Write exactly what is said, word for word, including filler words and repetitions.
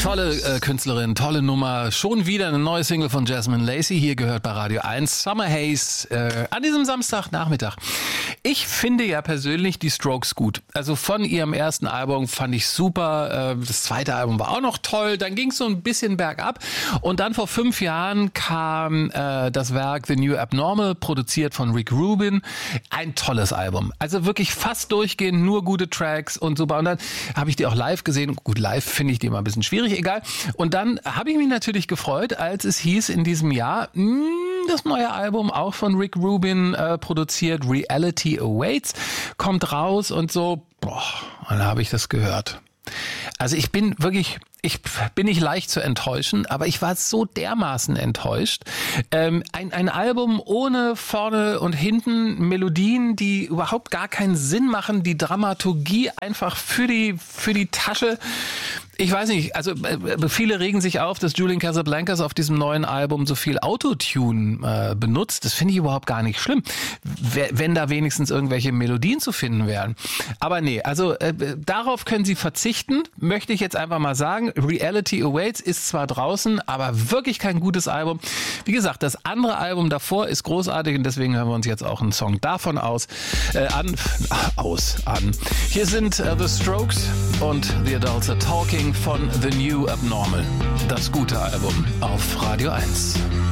Tolle äh, Künstlerin, tolle Nummer. Schon wieder eine neue Single von Jasmine Lacey. Hier gehört bei Radio eins. Summer Haze äh, an diesem Samstagnachmittag. Ich finde ja persönlich die Strokes gut. Also von ihrem ersten Album fand ich super. Äh, das zweite Album war auch noch toll. Dann ging es so ein bisschen bergab. Und dann vor fünf Jahren kam äh, das Werk The New Abnormal, produziert von Rick Rubin. Ein tolles Album. Also wirklich fast durchgehend nur gute Tracks und super. Und dann habe ich die auch live gesehen. Gut, live finde ich die immer ein bisschen schwierig, egal. Und dann habe ich mich natürlich gefreut, als es hieß in diesem Jahr, mh, das neue Album, auch von Rick Rubin äh, produziert, Reality Awaits, kommt raus und so, boah, und dann habe ich das gehört. Also ich bin wirklich, ich bin nicht leicht zu enttäuschen, aber ich war so dermaßen enttäuscht. Ähm, ein, ein Album ohne vorne und hinten Melodien, die überhaupt gar keinen Sinn machen, die Dramaturgie einfach für die, für die Tasche. Ich weiß nicht, also äh, viele regen sich auf, dass Julian Casablancas auf diesem neuen Album so viel Autotune äh, benutzt. Das finde ich überhaupt gar nicht schlimm, w- wenn da wenigstens irgendwelche Melodien zu finden wären. Aber nee, also äh, darauf können Sie verzichten, möchte ich jetzt einfach mal sagen. Reality Awaits ist zwar draußen, aber wirklich kein gutes Album. Wie gesagt, das andere Album davor ist großartig und deswegen hören wir uns jetzt auch einen Song davon aus, äh, an, aus, an. Hier sind äh, The Strokes und The Adults Are Talking von The New Abnormal. Das gute Album auf Radio eins.